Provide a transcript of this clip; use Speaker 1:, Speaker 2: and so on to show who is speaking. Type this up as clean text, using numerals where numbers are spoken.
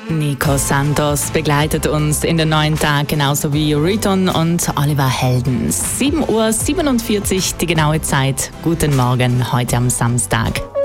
Speaker 1: Nico Santos begleitet uns in den neuen Tag, genauso wie Riton und Oliver Heldens. 7:47 Uhr, die genaue Zeit. Guten Morgen, heute am Samstag.